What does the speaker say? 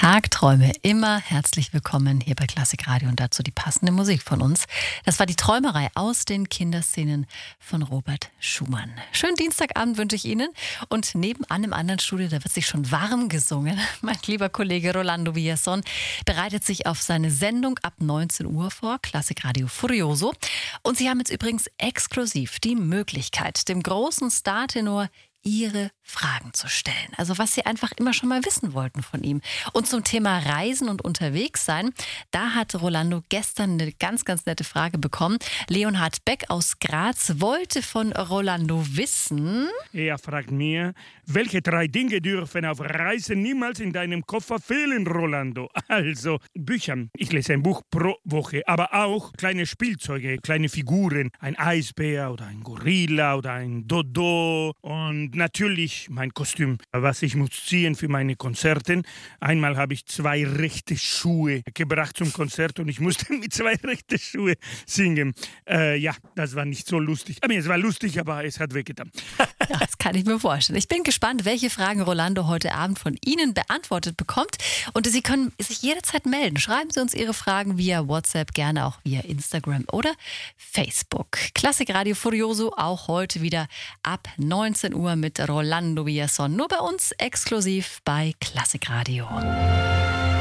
Tagträume, immer herzlich willkommen hier bei Klassik Radio und dazu die passende Musik von uns. Das war die Träumerei aus den Kinderszenen von Robert Schumann. Schönen Dienstagabend wünsche ich Ihnen und nebenan im anderen Studio, da wird sich schon warm gesungen. Mein lieber Kollege Rolando Villazón bereitet sich auf seine Sendung ab 19 Uhr vor, Klassik Radio Furioso. Und Sie haben jetzt übrigens exklusiv die Möglichkeit, dem großen Startenor Ihre Fragen zu stellen. Also was Sie einfach immer schon mal wissen wollten von ihm. Und zum Thema Reisen und unterwegs sein, da hat Rolando gestern eine ganz, ganz nette Frage bekommen. Leonhard Beck aus Graz wollte von Rolando wissen... Er fragt mir, welche 3 Dinge dürfen auf Reisen niemals in deinem Koffer fehlen, Rolando? Also Bücher. Ich lese ein Buch pro Woche, aber auch kleine Spielzeuge, kleine Figuren. Ein Eisbär oder ein Gorilla oder ein Dodo und natürlich mein Kostüm, was ich muss ziehen für meine Konzerte. Einmal habe ich 2 rechte Schuhe gebracht zum Konzert und ich musste mit 2 rechten Schuhe singen. Ja, das war nicht so lustig. Es war lustig, aber es hat wehgetan. Ja, das kann ich mir vorstellen. Ich bin gespannt, welche Fragen Rolando heute Abend von Ihnen beantwortet bekommt. Und Sie können sich jederzeit melden. Schreiben Sie uns Ihre Fragen via WhatsApp, gerne auch via Instagram oder Facebook. Klassik Radio Furioso auch heute wieder ab 19 Uhr mit Rolando Villazón. Nur bei uns exklusiv bei Klassik Radio.